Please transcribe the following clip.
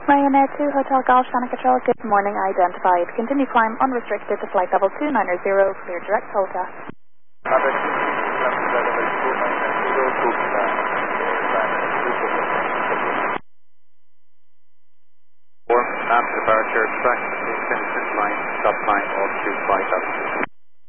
Ryanair 2 Hotel Golf Santa Control, good morning, identified. Continue climb unrestricted to flight level 290, clear direct hotel. After departure, track, finish line, stop line, all 2 flight up.